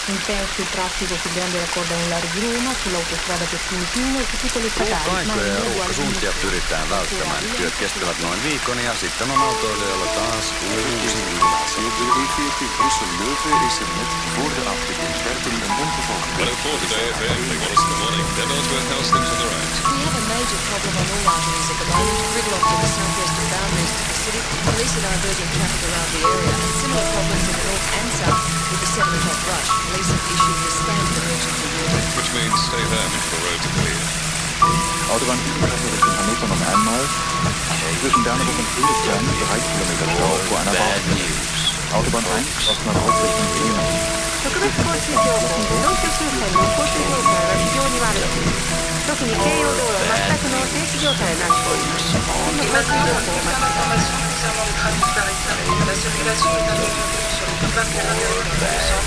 un terzo il traffico su grande raccordo nell'area di Roma, sull'autostrada per Fiumicino e su tutte le statali. Paikkoja ja ruuhkasuuntia pyritään välttämään. Työt kestävät noin viikon ja sitten on autoilijoilla taas uusi illansa. Op de E14 Brussel-Leuven is er net voor de afrit in Bergen een ongeval gebeurd. 104 today FM, Nicholas in the morning. Then elsewhere, how's things on the road? We have a major problem on all arteries at the moment. Gridlock in the southwestern boundaries to the city. Police are diverting traffic around the area. And similar problems in the north and south with the 7 o'clock rush. Police have issued a standard emergency warning. Which means stay home until the roads are clear. Autobahnübergabe Richtung Hannover noch einmal. Zwischen Bernburg und Friedrichshain 3 Kilometer Stau vor einer Baustelle. Autobahn 1 Osnabrück Richtung Bremen. 特別交通情報、東京周辺の交通状態は非常に悪く、特に京葉道路は全くの停止状態になっております。この交通情報を待ってください。